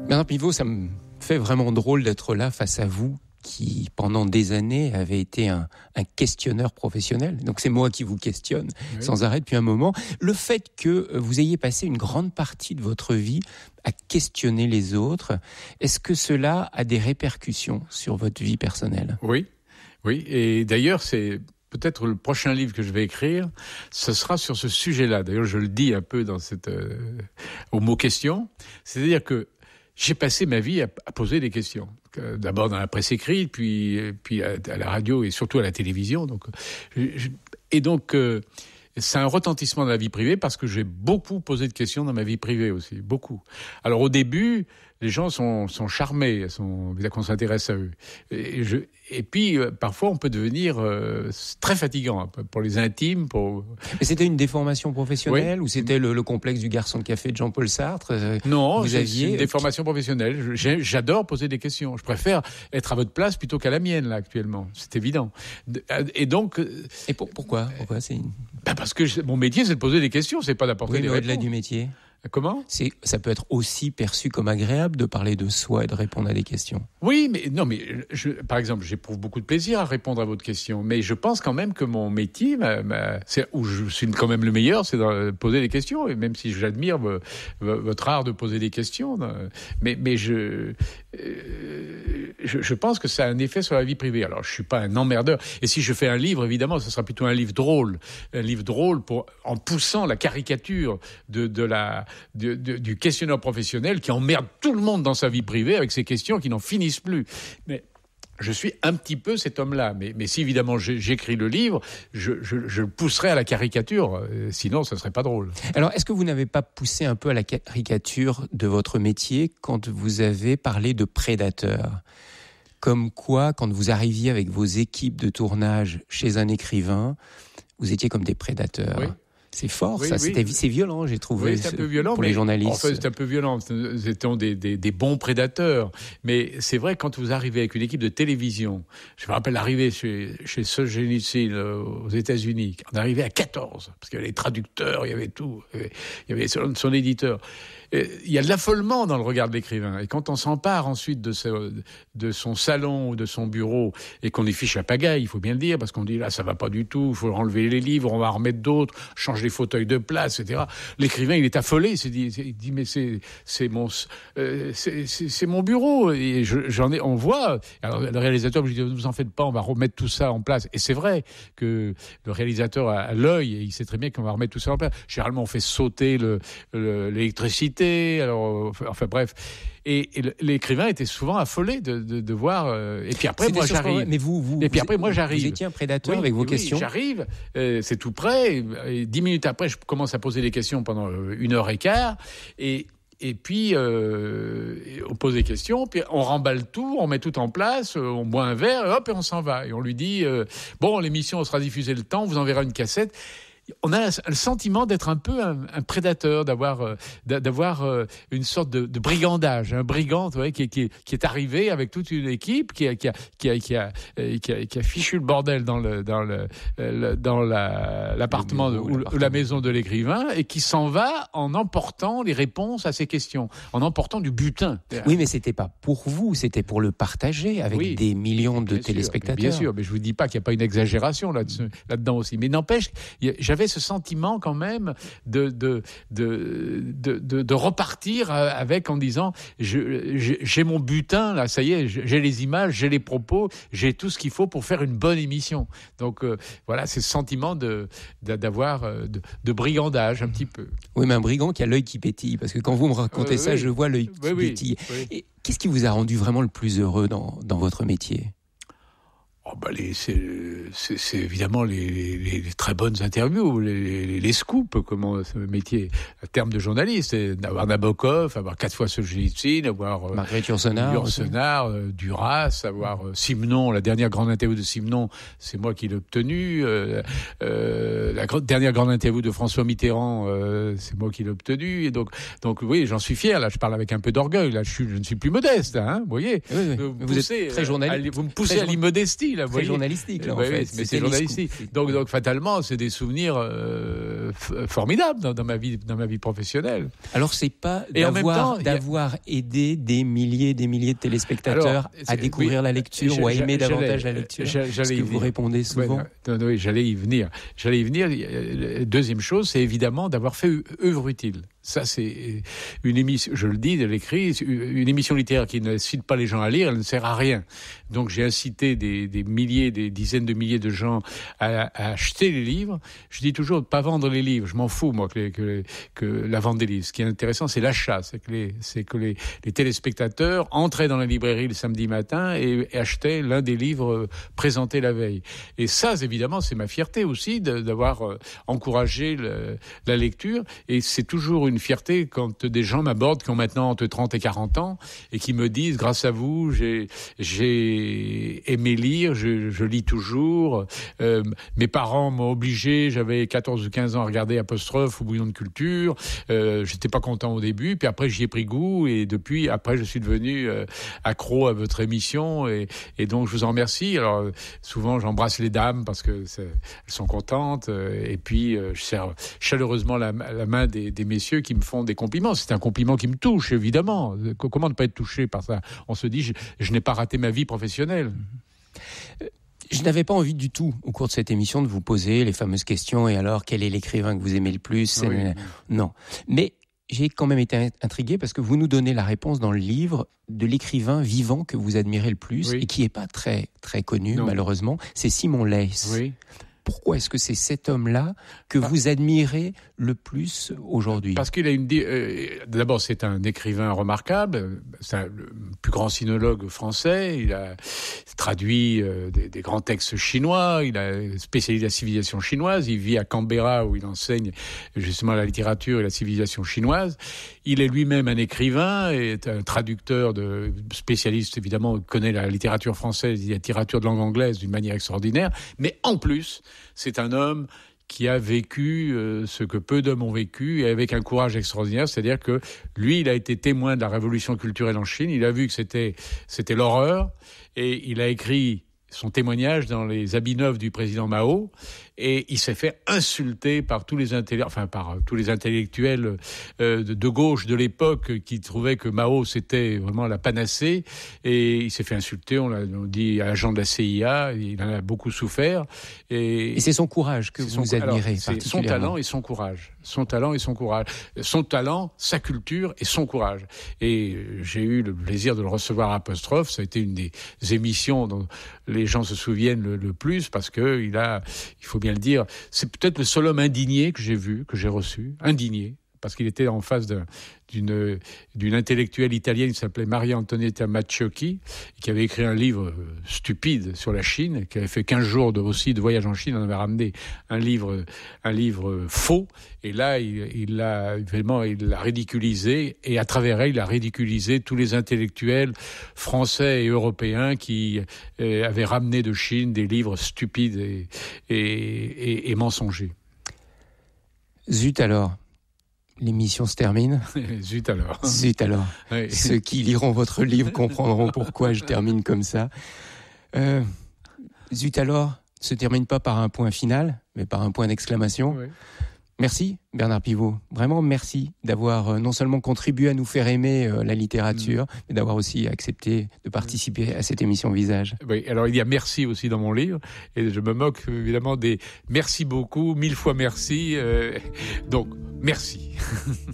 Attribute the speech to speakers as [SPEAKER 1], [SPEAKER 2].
[SPEAKER 1] Bernard Pivot, ça me fait vraiment drôle d'être là face à vous, qui pendant des années avait été un questionneur professionnel. Donc c'est moi qui vous questionne sans arrêt depuis un moment. Le fait que vous ayez passé une grande partie de votre vie à questionner les autres, est-ce que cela a des répercussions sur votre vie personnelle ?
[SPEAKER 2] Oui. Et d'ailleurs, c'est peut-être le prochain livre que je vais écrire, ce sera sur ce sujet-là. D'ailleurs, je le dis un peu dans au mot question. C'est-à-dire que j'ai passé ma vie à poser des questions. D'abord dans la presse écrite, puis à la radio et surtout à la télévision. Donc, c'est un retentissement dans la vie privée parce que j'ai beaucoup posé de questions dans ma vie privée aussi, beaucoup. Alors au début, les gens sont charmés, qu'on s'intéresse à eux. Et puis parfois on peut devenir très fatigant pour les intimes.
[SPEAKER 1] Mais c'était une déformation professionnelle ou c'était le complexe du garçon de café de Jean-Paul Sartre
[SPEAKER 2] Non, c'est une déformation professionnelle. J'adore poser des questions. Je préfère être à votre place plutôt qu'à la mienne là actuellement. C'est évident. Et donc.
[SPEAKER 1] Et pourquoi c'est
[SPEAKER 2] parce que mon métier, c'est de poser des questions, c'est pas d'apporter des réponses.
[SPEAKER 1] Au-delà du métier.
[SPEAKER 2] Comment ?
[SPEAKER 1] Ça peut être aussi perçu comme agréable de parler de soi et de répondre à des questions.
[SPEAKER 2] Oui, mais par exemple, j'éprouve beaucoup de plaisir à répondre à votre question, mais je pense quand même que mon métier, c'est où je suis quand même le meilleur, c'est de poser des questions, et même si j'admire votre art de poser des questions, mais je pense que ça a un effet sur la vie privée. Alors, je suis pas un emmerdeur, et si je fais un livre, évidemment, ce sera plutôt un livre drôle en poussant la caricature du questionneur professionnel qui emmerde tout le monde dans sa vie privée avec ses questions qui n'en finissent plus. Mais je suis un petit peu cet homme-là. Mais si évidemment j'écris le livre, je le pousserai à la caricature. Sinon, ça serait pas drôle.
[SPEAKER 1] Alors, est-ce que vous n'avez pas poussé un peu à la caricature de votre métier quand vous avez parlé de prédateurs ? Comme quoi, quand vous arriviez avec vos équipes de tournage chez un écrivain, vous étiez comme des prédateurs.
[SPEAKER 2] Oui.
[SPEAKER 1] C'est fort, ça. C'est violent, j'ai trouvé,
[SPEAKER 2] c'est un peu violent,
[SPEAKER 1] pour les journalistes.
[SPEAKER 2] En fait, c'est un peu violent. Nous étions des bons prédateurs. Mais c'est vrai, quand vous arrivez avec une équipe de télévision, je me rappelle l'arrivée chez Solzhenitsyn aux États-Unis, on arrivait à 14, parce qu'il y avait les traducteurs, il y avait tout, il y avait son éditeur. Il y a de l'affolement dans le regard de l'écrivain. Et quand on s'empare ensuite de son salon ou de son bureau et qu'on y fiche à pagaille, il faut bien le dire, parce qu'on dit là, ça va pas du tout, il faut enlever les livres, on va en remettre d'autres, change les fauteuils de place, etc. L'écrivain, il est affolé, il dit mais c'est mon bureau. Et on voit. Alors, le réalisateur me dit, ne vous en faites pas, on va remettre tout ça en place. Et c'est vrai que le réalisateur a l'œil et il sait très bien qu'on va remettre tout ça en place. Généralement, on fait sauter l'électricité. Alors, enfin bref. Et l'écrivain était souvent affolé de voir. Et puis après, moi, j'arrive.
[SPEAKER 1] Mais moi, j'arrive. Vous étiez un prédateur avec vos questions.
[SPEAKER 2] J'arrive. C'est tout prêt. Et 10 minutes après, je commence à poser des questions pendant 1h15. Et puis, on pose des questions, puis on remballe tout, on met tout en place, on boit un verre, et hop, et on s'en va. Et on lui dit, bon, l'émission sera diffusée le temps, on vous enverra une cassette. On a le sentiment d'être un peu un prédateur, d'avoir une sorte de brigandage, un brigand, qui est arrivé avec toute une équipe, qui a fichu le bordel dans l'appartement ou la maison de l'écrivain, et qui s'en va en emportant les réponses à ses questions, en emportant du butin.
[SPEAKER 1] Oui, mais c'était pas pour vous, c'était pour le partager avec des millions de téléspectateurs.
[SPEAKER 2] Bien sûr, mais je vous dis pas qu'il n'y a pas une exagération là-dedans aussi. Mais n'empêche, j'avais ce sentiment quand même de repartir avec en disant j'ai mon butin là, ça y est, j'ai les images, j'ai les propos, j'ai tout ce qu'il faut pour faire une bonne émission. Donc voilà, c'est ce sentiment d'avoir de brigandage un petit peu.
[SPEAKER 1] Oui, mais un brigand qui a l'œil qui pétille, parce que quand vous me racontez ça, je vois l'œil qui pétille. Oui. Et qu'est-ce qui vous a rendu vraiment le plus heureux dans votre métier ?
[SPEAKER 2] C'est évidemment les très bonnes interviews, les scoops, comment ce métier, en termes de journaliste, d'avoir Nabokov, avoir 4 fois Solzhenitsyn, avoir
[SPEAKER 1] Marguerite Yourcenar,
[SPEAKER 2] Duras, avoir Simenon, la dernière grande interview de Simenon, c'est moi qui l'ai obtenue, la dernière grande interview de François Mitterrand, c'est moi qui l'ai obtenue, et donc oui, j'en suis fier, là, je parle avec un peu d'orgueil, là, je ne suis plus modeste, hein, vous voyez.
[SPEAKER 1] Oui. Vous êtes très journaliste.
[SPEAKER 2] Vous me poussez à l'immodestie. oui, là,
[SPEAKER 1] très journalistique, là, en fait.
[SPEAKER 2] Mais c'est journalistique. Donc, fatalement, c'est des souvenirs formidables dans ma vie professionnelle.
[SPEAKER 1] Alors, c'est pas d'avoir aidé des milliers de téléspectateurs à découvrir la lecture ou à aimer davantage la lecture. Ce que vous répondez souvent.
[SPEAKER 2] Oui, j'allais y venir. Deuxième chose, c'est évidemment d'avoir fait œuvre utile. Ça, c'est une émission, je le dis, je l'écris, une émission littéraire qui ne cite pas les gens à lire, elle ne sert à rien. Donc, j'ai incité des dizaines de milliers de gens à acheter les livres. Je dis toujours de pas vendre les livres. Je m'en fous, moi, que la vente des livres. Ce qui est intéressant, c'est l'achat. C'est que les téléspectateurs entraient dans la librairie le samedi matin et achetaient l'un des livres présentés la veille. Et ça, évidemment, c'est ma fierté aussi d'avoir encouragé la lecture. Et c'est toujours une fierté quand des gens m'abordent qui ont maintenant entre 30 et 40 ans et qui me disent, grâce à vous, j'ai aimé lire, je lis toujours. Mes parents m'ont obligé, j'avais 14 ou 15 ans à regarder Apostrophe ou Bouillon de culture. J'étais pas content au début, puis après j'y ai pris goût et depuis, après je suis devenu accro à votre émission et donc je vous en remercie. Alors souvent j'embrasse les dames parce que elles sont contentes et puis je serre chaleureusement la main des messieurs qui me font des compliments. C'est un compliment qui me touche, évidemment. Comment ne pas être touché par ça ? On se dit, je n'ai pas raté ma vie professionnelle.
[SPEAKER 1] Je n'avais pas envie du tout, au cours de cette émission, de vous poser les fameuses questions. Et alors, quel est l'écrivain que vous aimez le plus ? Oui. Non. Mais j'ai quand même été intrigué parce que vous nous donnez la réponse dans le livre de l'écrivain vivant que vous admirez le plus et qui n'est pas très, très connu, malheureusement. C'est Simon Leys. Oui. Pourquoi est-ce que c'est cet homme-là que vous admirez le plus aujourd'hui ?
[SPEAKER 2] Parce qu'il a d'abord, c'est un écrivain remarquable. C'est le plus grand sinologue français. Il a traduit des grands textes chinois. Il a spécialisé la civilisation chinoise. Il vit à Canberra où il enseigne justement la littérature et la civilisation chinoise. Il est lui-même un écrivain et est un traducteur spécialiste, évidemment, il connaît la littérature française, la littérature de langue anglaise d'une manière extraordinaire. Mais en plus, c'est un homme qui a vécu ce que peu d'hommes ont vécu et avec un courage extraordinaire. C'est-à-dire que lui, il a été témoin de la révolution culturelle en Chine. Il a vu que c'était l'horreur et il a écrit son témoignage dans les habits neufs du président Mao et il s'est fait insulter par tous les intellectuels de gauche de l'époque qui trouvaient que Mao c'était vraiment la panacée et il s'est fait insulter, on dit agent de la CIA, il en a beaucoup souffert et
[SPEAKER 1] c'est son courage que vous admirez particulièrement.
[SPEAKER 2] C'est son talent et son courage. Son talent, sa culture et son courage. Et j'ai eu le plaisir de le recevoir à Apostrophe. Ça a été une des émissions dont les gens se souviennent le plus parce que il faut bien le dire, c'est peut-être le seul homme indigné que j'ai vu, que j'ai reçu, indigné, parce qu'il était en face d'une intellectuelle italienne qui s'appelait Maria Antonietta Maciocchi, qui avait écrit un livre stupide sur la Chine, qui avait fait 15 jours de voyage en Chine, on avait ramené un livre faux, et là, il l'a ridiculisé, et à travers elle, il a ridiculisé tous les intellectuels français et européens qui avaient ramené de Chine des livres stupides et mensongers.
[SPEAKER 1] Zut alors. L'émission se termine.
[SPEAKER 2] Zut alors.
[SPEAKER 1] Zut alors. Oui. Ceux qui liront votre livre comprendront pourquoi je termine comme ça. Zut alors se termine pas par un point final, mais par un point d'exclamation. Oui. Merci Bernard Pivot. Vraiment merci d'avoir non seulement contribué à nous faire aimer la littérature, mais d'avoir aussi accepté de participer à cette émission Visage.
[SPEAKER 2] Oui, alors il y a merci aussi dans mon livre, et je me moque évidemment des merci beaucoup, 1000 fois merci. Donc, merci.